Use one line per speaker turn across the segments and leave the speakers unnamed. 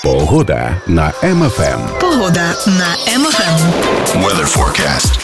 Погода на МФМ.
Погода на МФМ.
Weather forecast.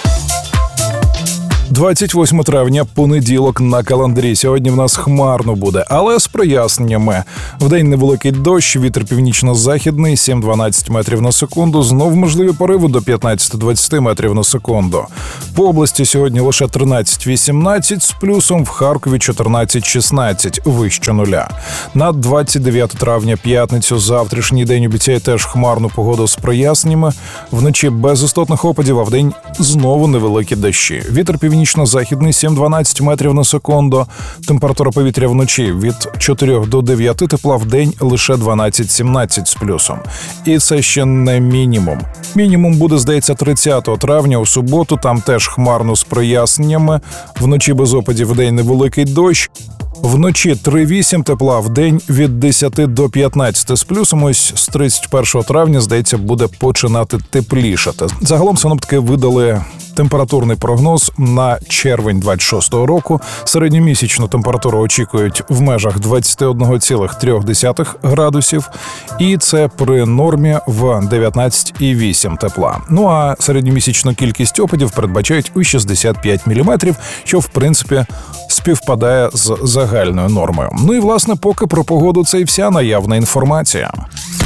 28 травня, понеділок на календарі. Сьогодні в нас хмарно буде, але з проясненнями. Вдень невеликий дощ, вітер північно-західний, 7-12 метрів на секунду. Знов можливі пориви до 15-20 метрів на секунду. По області сьогодні лише 13-18, з плюсом в Харкові 14-16, вище нуля. На 29 травня, п'ятницю, завтрашній день обіцяє теж хмарну погоду з проясненнями. Вночі без істотних опадів, а вдень знову невеликі дощі. Вітер північно-західний 7-12 метрів на секунду. Температура повітря вночі від 4 до 9, тепла вдень лише 12-17 з плюсом. І це ще не мінімум. Мінімум буде, здається, 30 травня у суботу, там теж хмарно з проясненнями. Вночі без опадів, вдень невеликий дощ. Вночі 3-8 тепла, вдень від 10 до 15 з плюсом. Ось з 31 травня, здається, буде починати теплішати. Загалом синоптики видали температурний прогноз на червень 26-го року. Середньомісячну температуру очікують в межах 21,3 градусів. І це при нормі в 19,8 тепла. Ну а середньомісячну кількість опадів передбачають у 65 мм, що в принципі співпадає з загальною нормою. Ну і власне поки про погоду це і вся наявна інформація.